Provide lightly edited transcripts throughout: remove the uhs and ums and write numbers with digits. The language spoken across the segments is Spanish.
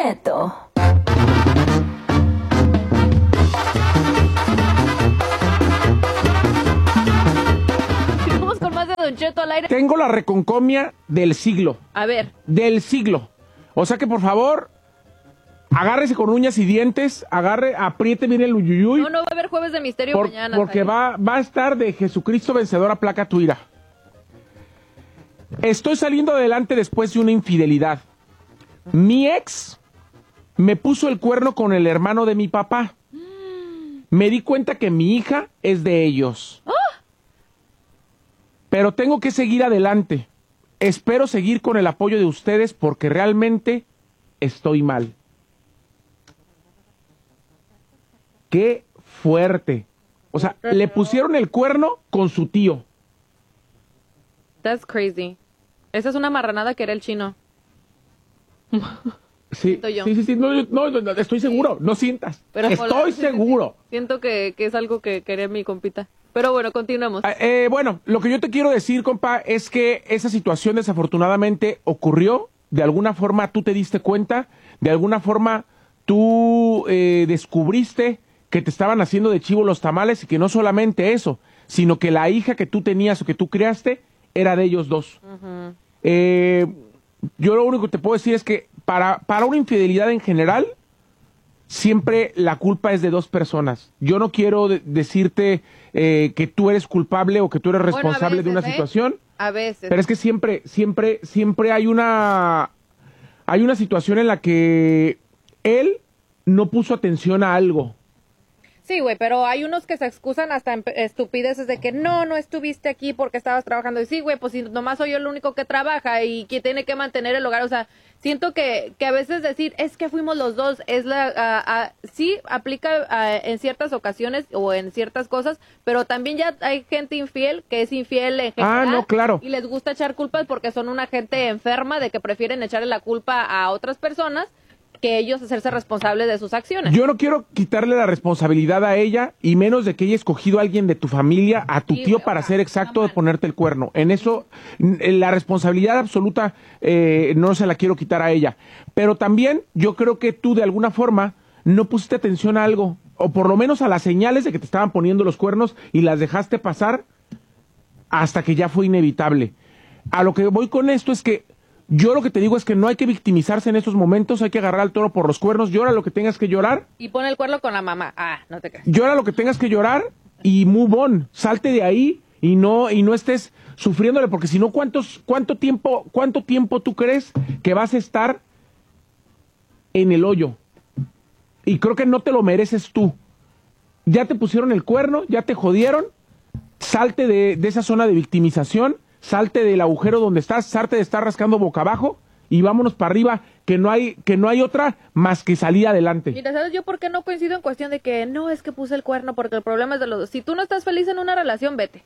Cheto. Vamos con más de Don Cheto al aire. Tengo la reconcomia del siglo. A ver. Del siglo. O sea que, por favor, agárrese con uñas y dientes, apriete bien el uyuyuy. No va a haber Jueves de Misterio mañana. Porque va a estar de Jesucristo vencedor a placa tu ira. Estoy saliendo adelante después de una infidelidad. Mi ex me puso el cuerno con el hermano de mi papá. Me di cuenta que mi hija es de ellos. Pero tengo que seguir adelante. Espero seguir con el apoyo de ustedes porque realmente estoy mal. ¡Qué fuerte! O sea, le pusieron el cuerno con su tío. That's crazy. Esa es una marranada que era el chino. Sí, sí. No, estoy seguro. No sientas. Pero estoy seguro. Siento que es algo que quería mi compita. Pero bueno, continuemos. Bueno, lo que yo te quiero decir, compa, es que esa situación desafortunadamente ocurrió. De alguna forma tú te diste cuenta. De alguna forma tú descubriste que te estaban haciendo de chivo los tamales y que no solamente eso, sino que la hija que tú tenías o que tú criaste era de ellos dos. Uh-huh. Yo lo único que te puedo decir es que para una infidelidad en general, siempre la culpa es de dos personas. Yo no quiero decirte que tú eres culpable o que tú eres responsable de una situación. A veces. Pero es que siempre hay una situación en la que él no puso atención a algo. Sí, güey, pero hay unos que se excusan hasta en estupideces de que no estuviste aquí porque estabas trabajando. Y sí, güey, pues si nomás soy yo el único que trabaja y que tiene que mantener el hogar. O sea, siento que a veces decir, es que fuimos los dos, sí aplica en ciertas ocasiones o en ciertas cosas, pero también ya hay gente infiel que es infiel en general. No, claro. Y les gusta echar culpas porque son una gente enferma de que prefieren echarle la culpa a otras personas que ellos hacerse responsables de sus acciones. Yo no quiero quitarle la responsabilidad a ella, y menos de que haya escogido a alguien de tu familia, a tu tío, para ser exacto, de ponerte el cuerno. En eso, la responsabilidad absoluta no se la quiero quitar a ella. Pero también yo creo que tú, de alguna forma, no pusiste atención a algo, o por lo menos a las señales de que te estaban poniendo los cuernos, y las dejaste pasar hasta que ya fue inevitable. A lo que voy con esto es que yo lo que te digo es que no hay que victimizarse en estos momentos, hay que agarrar al toro por los cuernos, llora lo que tengas que llorar. Y pon el cuerno con la mamá. No te creas. Llora lo que tengas que llorar y move on, salte de ahí y no estés sufriéndole, porque si no, ¿cuánto tiempo tú crees que vas a estar en el hoyo? Y creo que no te lo mereces tú. Ya te pusieron el cuerno, ya te jodieron, salte de esa zona de victimización. Salte del agujero donde estás, salte de estar rascando boca abajo y vámonos para arriba, que no hay otra más que salir adelante. Mira, ¿sabes yo por qué no coincido en cuestión de que no es que puse el cuerno? Porque el problema es de los dos. Si tú no estás feliz en una relación, vete.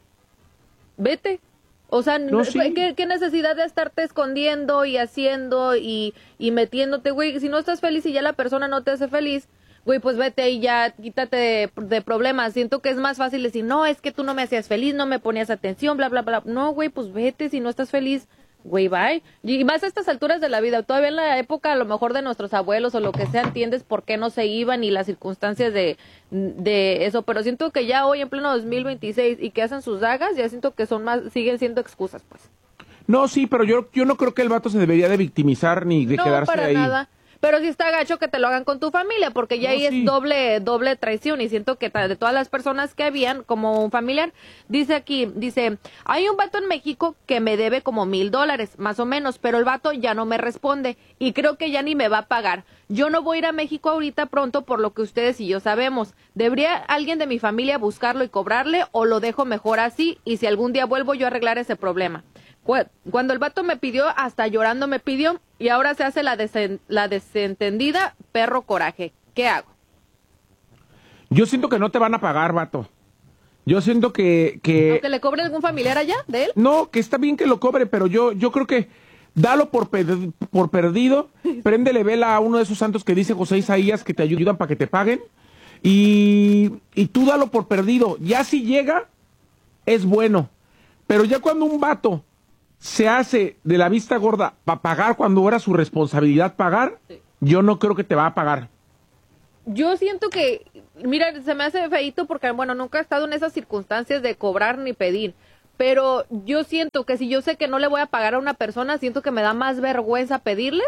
O sea, no, sí. ¿qué necesidad de estarte escondiendo y haciendo y metiéndote, güey? Si no estás feliz y ya la persona no te hace feliz, güey, pues vete y ya quítate de problemas. Siento que es más fácil decir, no, es que tú no me hacías feliz, no me ponías atención, bla, bla, bla. No, güey, pues vete, si no estás feliz, güey, bye. Y más a estas alturas de la vida, todavía en la época a lo mejor de nuestros abuelos o lo que sea, entiendes por qué no se iban y las circunstancias de eso. Pero siento que ya hoy en pleno 2026 y que hacen sus dagas, ya siento que siguen siendo excusas, pues. No, sí, pero yo no creo que el vato se debería de victimizar ni de quedarse ahí. No, para nada. Pero sí está gacho que te lo hagan con tu familia, porque ya ahí sí. Es doble traición, y siento que de todas las personas que habían, como un familiar, dice, hay un vato en México que me debe como $1,000, más o menos, pero el vato ya no me responde, y creo que ya ni me va a pagar. Yo no voy a ir a México ahorita pronto, por lo que ustedes y yo sabemos. ¿Debería alguien de mi familia buscarlo y cobrarle, o lo dejo mejor así, y si algún día vuelvo yo a arreglar ese problema? Cuando el vato me pidió, hasta llorando me pidió, y ahora se hace la desentendida, perro coraje. ¿Qué hago? Yo siento que no te van a pagar, vato. Yo siento que... ¿Aunque le cobre algún familiar allá de él? No, que está bien que lo cobre, pero yo creo que dalo por perdido, préndele vela a uno de esos santos que dice José Isaías que te ayudan para que te paguen, y tú dalo por perdido. Ya si llega, es bueno. Pero ya cuando un vato se hace de la vista gorda para pagar cuando era su responsabilidad pagar, sí. yo no creo que te va a pagar. Yo siento que, mira, se me hace feíto porque, bueno, nunca he estado en esas circunstancias de cobrar ni pedir, pero yo siento que si yo sé que no le voy a pagar a una persona, siento que me da más vergüenza pedirles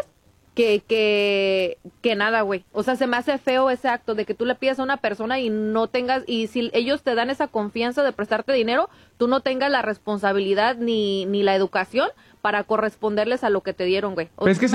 que nada, güey. O sea, se me hace feo ese acto de que tú le pidas a una persona y no tengas, y si ellos te dan esa confianza de prestarte dinero, tú no tengas la responsabilidad ni la educación para corresponderles a lo que te dieron, güey. Pero es que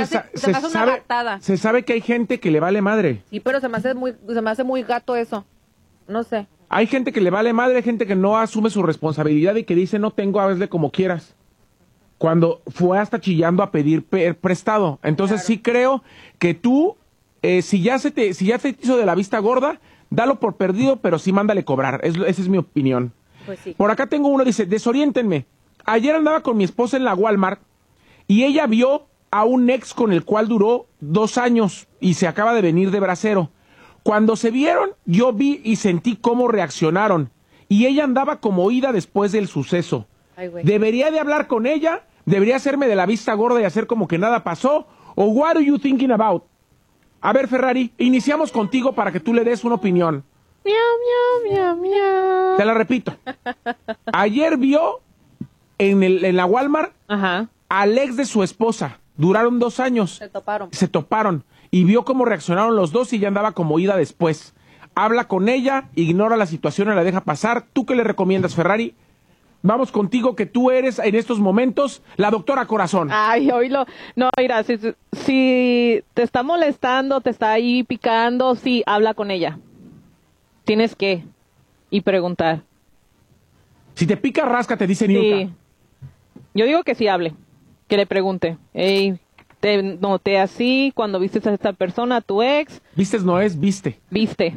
se sabe que hay gente que le vale madre. Sí, pero se me hace muy gato eso. No sé. Hay gente que le vale madre, hay gente que no asume su responsabilidad y que dice no tengo, hazle como quieras. Cuando fue hasta chillando a pedir prestado. Entonces claro. Sí creo que tú, si ya se te hizo de la vista gorda, dalo por perdido, pero sí mándale cobrar. Esa es mi opinión. Pues sí. Por acá tengo uno, dice, desoriéntenme. Ayer andaba con mi esposa en la Walmart y ella vio a un ex con el cual duró 2 años y se acaba de venir de bracero. Cuando se vieron, yo vi y sentí cómo reaccionaron. Y ella andaba como oída después del suceso. Ay, güey. ¿Debería de hablar con ella? ¿Debería hacerme de la vista gorda y hacer como que nada pasó? ¿O what are you thinking about? A ver, Ferrari, iniciamos contigo para que tú le des una opinión. Miau, miau, miau, miau. Te la repito. Ayer vio en la Walmart al ex de su esposa. Duraron 2 años. Se toparon. Y vio cómo reaccionaron los dos y ya andaba como oída después. Habla con ella, ignora la situación y la deja pasar. ¿Tú qué le recomiendas, Ferrari? Vamos contigo, que tú eres en estos momentos la doctora corazón. Ay, oílo. No, mira, si te está molestando, te está ahí picando, sí, habla con ella. Tienes que. Y preguntar. Si te pica, rasca, te dice Niurka. Sí. Yo digo que sí hable. Que le pregunte. Ey, te noté así cuando viste a esta persona, a tu ex. Vistes no es, viste. Viste.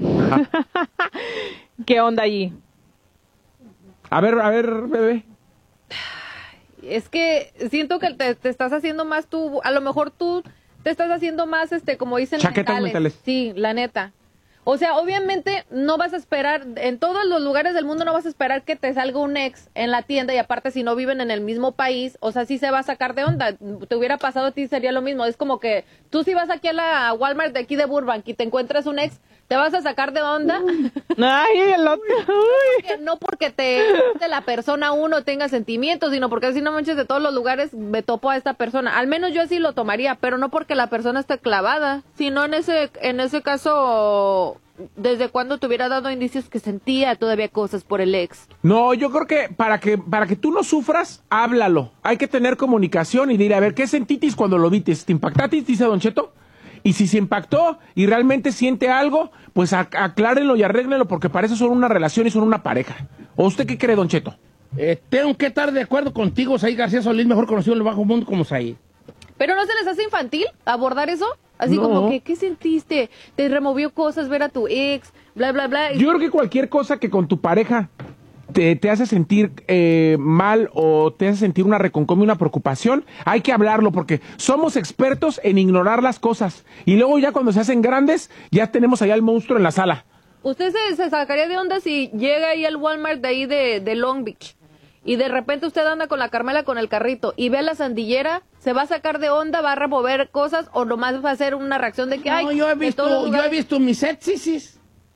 ¿Qué onda allí? A ver, bebé. Es que siento que te estás haciendo más tú, a lo mejor tú te estás haciendo más, como dicen, chaquetas mentales. Sí, la neta. O sea, obviamente no vas a esperar, en todos los lugares del mundo no vas a esperar que te salga un ex en la tienda y aparte si no viven en el mismo país, o sea, sí se va a sacar de onda. Te hubiera pasado a ti, sería lo mismo. Es como que tú si vas aquí a la Walmart de aquí de Burbank y te encuentras un ex, ¿te vas a sacar de onda? Ay, el otro. No porque te guste la persona uno tenga sentimientos, sino porque así no manches de todos los lugares me topo a esta persona. Al menos yo así lo tomaría, pero no porque la persona esté clavada, sino en ese caso, ¿desde cuándo te hubiera dado indicios que sentía todavía cosas por el ex? No, yo creo que para que tú no sufras, háblalo. Hay que tener comunicación y decir, a ver, ¿qué sentitis cuando lo vites? ¿Te impactatis? Dice Don Cheto. Y si se impactó y realmente siente algo, pues aclárenlo y arréglenlo, porque para eso son una relación y son una pareja. ¿O usted qué cree, Don Cheto? Tengo que estar de acuerdo contigo, Said García Solís, mejor conocido en el bajo mundo como Said. ¿Pero no se les hace infantil abordar eso? Así no. Como que, ¿qué sentiste? ¿Te removió cosas ver a tu ex? Bla, bla, bla. Yo creo que cualquier cosa que con tu pareja te hace sentir mal o te hace sentir una reconcomia, una preocupación, hay que hablarlo porque somos expertos en ignorar las cosas y luego ya cuando se hacen grandes ya tenemos allá el monstruo en la sala. ¿Usted se sacaría de onda si llega ahí al Walmart de ahí de Long Beach y de repente usted anda con la Carmela con el carrito y ve a la sandillera? ¿Se va a sacar de onda, va a remover cosas o nomás va a hacer una reacción de que no, yo he visto mis éxisis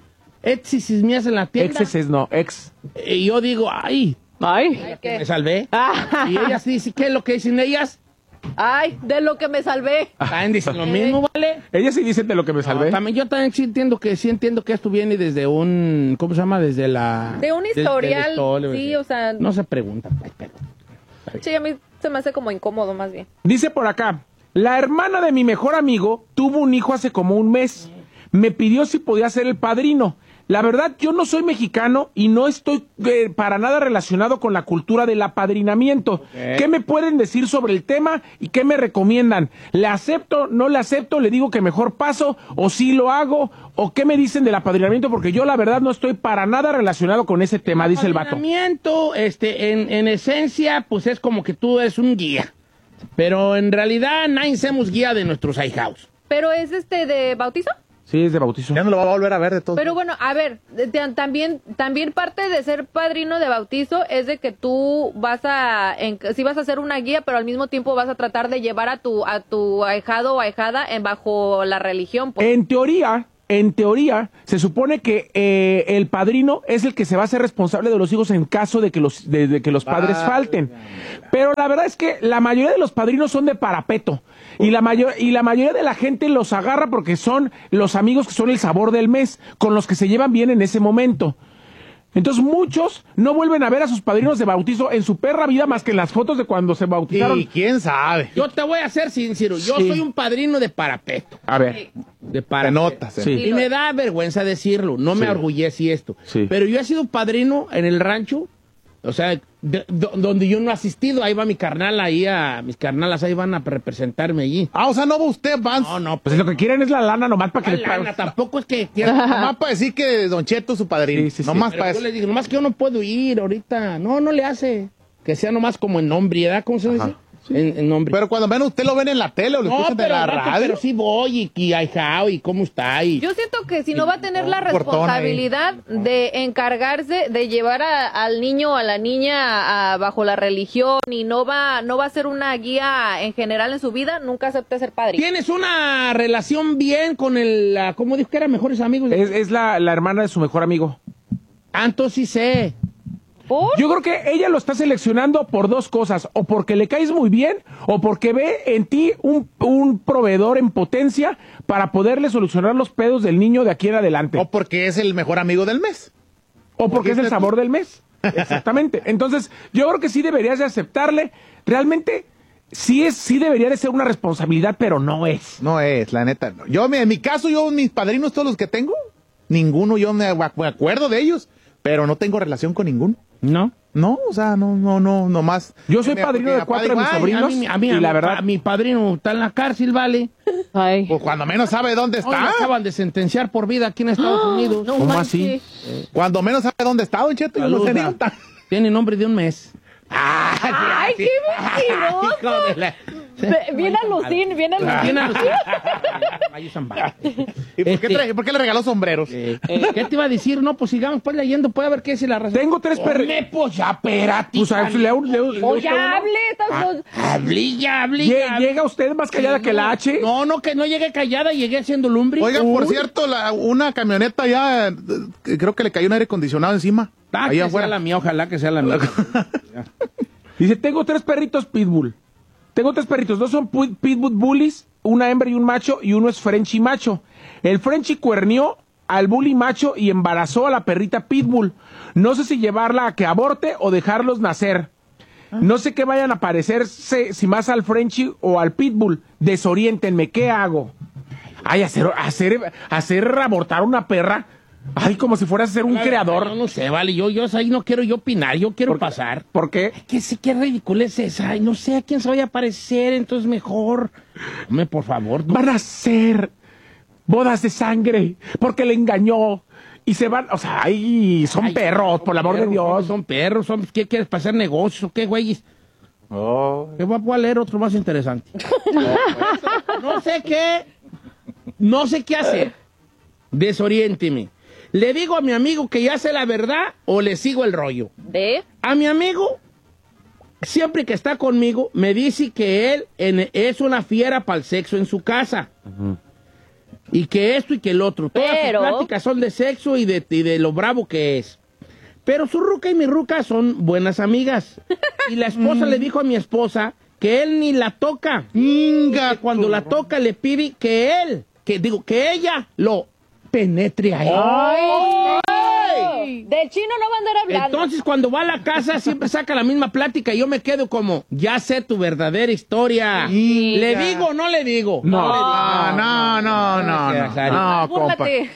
mías en la tienda. Éxisis no, ex. Y yo digo, ay, que me salvé. Y ellas dicen, ¿qué es lo que dicen ellas? Ay, de lo que me salvé. También dicen lo mismo, ¿vale? Ellas sí dicen de lo que me salvé. Yo también sí entiendo que esto viene desde un, ¿cómo se llama? Desde la... De un historial, sí, o sea... No se pregunta, pero... Sí, a mí se me hace como incómodo más bien. Dice por acá, la hermana de mi mejor amigo tuvo un hijo hace como un mes. Me pidió si podía ser el padrino. La verdad, yo no soy mexicano y no estoy para nada relacionado con la cultura del apadrinamiento. Okay. ¿Qué me pueden decir sobre el tema y qué me recomiendan? ¿Le acepto, no le acepto, le digo que mejor paso o sí lo hago? ¿O qué me dicen del apadrinamiento? Porque yo la verdad no estoy para nada relacionado con ese tema, dice el vato. El apadrinamiento, en esencia, pues es como que tú eres un guía. Pero en realidad nadie somos guía de nuestros ahijados. ¿Pero es de bautizo? Sí, es de bautizo. Ya no lo va a volver a ver de todo. Pero bueno, a ver, también parte de ser padrino de bautizo es de que tú sí vas a hacer una guía, pero al mismo tiempo vas a tratar de llevar a tu ahijado o ahijada bajo la religión. Pues. En teoría, se supone que el padrino es el que se va a hacer responsable de los hijos en caso de que los padres falten. Pero la verdad es que la mayoría de los padrinos son de parapeto. Y la mayoría de la gente los agarra porque son los amigos que son el sabor del mes, con los que se llevan bien en ese momento. Entonces muchos no vuelven a ver a sus padrinos de bautizo en su perra vida más que en las fotos de cuando se bautizaron. Y quién sabe. Yo te voy a ser sincero, yo soy un padrino de parapeto. A ver. De parapeto. Notas. Sí. Y me da vergüenza decirlo, no me orgullece esto. Sí. Pero yo he sido padrino en el rancho, o sea, donde yo no he asistido, ahí va mi carnal, mis carnalas ahí van a representarme allí. Ah, o sea, no va usted, Vance. No, Pues lo que quieren es la lana nomás para que les paguen. tampoco es que Nomás para decir que Don Cheto es su padrino. Sí. Nomás Pero para yo eso. le digo, nomás que yo no puedo ir ahorita. No le hace. Que sea nomás como en nombriedad, ¿cómo se dice? En nombre. Pero cuando menos usted lo ven en la tele o lo escuchan en la radio. Pero sí voy y ahijao y cómo está. Yo siento que si no va a tener la responsabilidad de encargarse de llevar al niño o a la niña bajo la religión y no va a ser una guía en general en su vida, nunca acepte ser padre. ¿Tienes una relación bien con cómo dijo que eran mejores amigos? Es la hermana de su mejor amigo. Entonces sí sé. ¿Por? Yo creo que ella lo está seleccionando por dos cosas, o porque le caes muy bien, o porque ve en ti un proveedor en potencia para poderle solucionar los pedos del niño de aquí en adelante. O porque es el mejor amigo del mes. O porque es el sabor del mes. Exactamente. Entonces, yo creo que sí deberías de aceptarle. Realmente, sí debería de ser una responsabilidad, pero no es. No es, la neta. No. Yo, en mi caso, mis padrinos, todos los que tengo, ninguno, yo me acuerdo de ellos, pero no tengo relación con ninguno. ¿No? No, o sea, no más. Yo soy padrino de 4 de mis sobrinos y la verdad... Mi padrino está en la cárcel, vale. Ay. Pues cuando menos sabe dónde Hoy lo está. acaban de sentenciar por vida aquí en Estados Unidos. No ¿Cómo manches. así? Cuando menos sabe dónde está, Don Cheto. Yo no sé ni dónde está. Tiene nombre de un mes. ¡Ay, qué mentiroso! Hijo de la... Viene a Lucín, viene a Lucín. Viene a Mayo Zambada. ¿Y por qué le regaló sombreros? ¿Qué te iba a decir? No, pues sigamos pues leyendo, puede haber qué es la razón. Tengo 3 perritos. Pues ya, espérate. Pues Oye, hable. Hable. Llega usted más callada que la H. No, que no llegué callada, llegué haciendo lumbre. Oiga, por cierto, una camioneta ya, creo que le cayó un aire acondicionado encima. Ahí afuera. Sea la mía, ojalá que sea la mía. Dice, tengo 3 perritos pitbull. Tengo 3 perritos, 2 son pitbull bullies, una hembra y un macho, y uno es Frenchie macho. El Frenchie cuernió al bully macho y embarazó a la perrita pitbull. No sé si llevarla a que aborte o dejarlos nacer. No sé qué vayan a parecerse, si más al Frenchie o al pitbull. Desoriéntenme, ¿qué hago? Ay, hacer abortar una perra. Ay, como si fueras a ser un creador. Yo no sé, vale, yo ahí no quiero yo opinar, yo quiero pasar. ¿Por qué? Qué ridículo es esa. Ay, no sé a quién se vaya a parecer, entonces mejor. Hombre, por favor. Van a ser bodas de sangre, porque le engañó. Y se van, o sea, ay, son perros, por el amor de Dios. Son perros, ¿qué quieres para hacer negocios o qué, güey? Que voy a leer otro más interesante. No sé qué hacer. Desoriénteme. ¿Le digo a mi amigo que ya sé la verdad o le sigo el rollo? A mi amigo, siempre que está conmigo, me dice que él es una fiera para el sexo en su casa. Y que esto y que el otro. Todas sus pláticas son de sexo y de lo bravo que es. Pero su ruca y mi ruca son buenas amigas. Y la esposa le dijo a mi esposa que él ni la toca. Que cuando la toca le pide que ella lo penetre a él. Del chino no va a andar hablando. Entonces, cuando va a la casa, siempre saca la misma plática y yo me quedo como, ya sé tu verdadera historia. ¿Le digo o no le digo? No, Búrlate.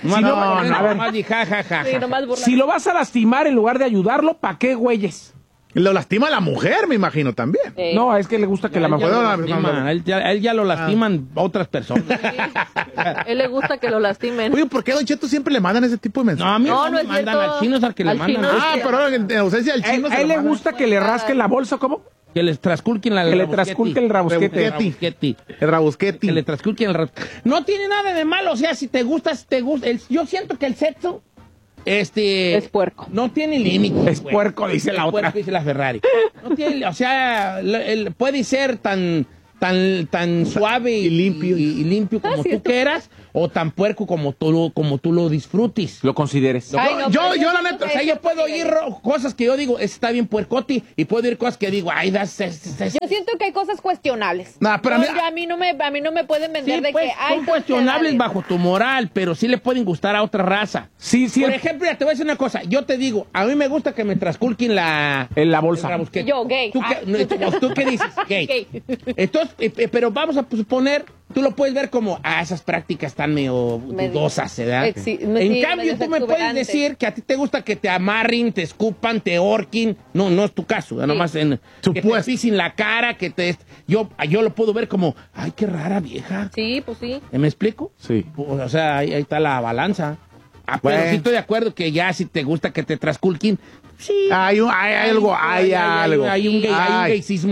Si lo vas a lastimar en lugar de ayudarlo, ¿pa' qué, güeyes? Lo lastima la mujer, me imagino, también. No, es que le gusta que la mujer... A él ya lo lastiman otras personas. A él le gusta que lo lastimen. Oye, ¿por qué a Don Cheto siempre le mandan ese tipo de mensajes? No, a mí No, no no me es mandan cierto. al chino, es al que le Al mandan. chino. Pero en ausencia del chino ¿A él le gusta que le rasquen la bolsa, cómo? Que les trasculquen la Que le trasculque el rabusquete. El rabusquete. Que le trasculquen el rabusquete. No tiene nada de malo, o sea, si te gusta, yo siento que el sexo, es puerco. No tiene límite. Es puerco, dice la otra. Dice la Ferrari. No tiene, o sea, puede ser tan suave y limpio como tú quieras, o tan puerco como tú lo disfrutes. Lo consideres. Yo la neta, o sea, yo puedo oír cosas que yo digo, está bien puercoti, y puedo oír cosas que digo, ay, yo siento que hay cosas cuestionables. Nah, pero a mí no me pueden vender sí, de pues, que hay son cuestionables bajo tu moral, pero sí le pueden gustar a otra raza. Sí. Por ejemplo, ya te voy a decir una cosa, yo te digo, a mí me gusta que me trasculquen en la bolsa. Yo, gay. ¿Tú qué dices? Gay. Entonces, pero vamos a suponer, tú lo puedes ver como, esas prácticas están medio dudosas, ¿verdad? En cambio, tú me puedes decir que a ti te gusta que te amarren, te escupan, te ahorquen. No es tu caso, nomás que te pisen la cara, yo lo puedo ver como, ay, qué rara vieja. Sí, pues sí. ¿Me explico? Sí. O sea, ahí está la balanza. Pero sí estoy de acuerdo que ya si te gusta que te trasculquen, sí. Hay algo. Hay un gaycismo.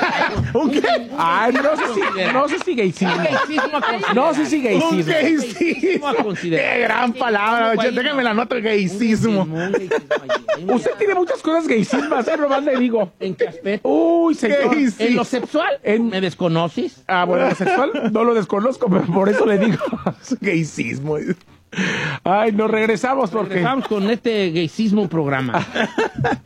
No sé si gaycismo. No sé si gaycismo. Un gaycismo. Qué gran palabra. Déjame la nota, gaycismo. Usted tiene muchas cosas gaycismas, nomás le digo. ¿En qué aspecto? Uy, señor. En lo sexual, ¿me desconoces? Bueno, en lo sexual no lo desconozco, pero por eso le digo. Gaycismo. Ay, nos regresamos porque... Regresamos con este gaycismo programa.